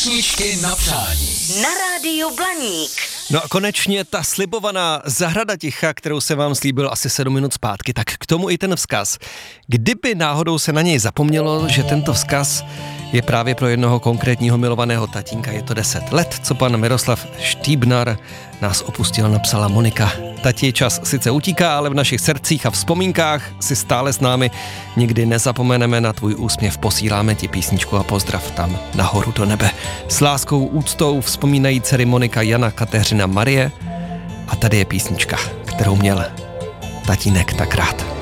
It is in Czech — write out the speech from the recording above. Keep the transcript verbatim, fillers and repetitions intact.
Písničky na přání. Na rádiu Blaník. No a konečně ta slibovaná zahrada ticha, kterou jsem vám slíbil asi sedm minut zpátky, tak k tomu i ten vzkaz. Kdyby náhodou se na něj zapomnělo, že tento vzkaz je právě pro jednoho konkrétního milovaného tatínka, je to deset let, co pan Miroslav Štýbnar nás opustil, napsala Monika. Tati, čas sice utíká, ale v našich srdcích a vzpomínkách si stále s námi. Nikdy nezapomeneme na tvůj úsměv, posíláme ti písničku a pozdrav tam nahoru do nebe. S láskou, úctou vzpomínají dcery Monika, Jana, Kateřina, Marie. A tady je písnička, kterou měl tatínek tak rád.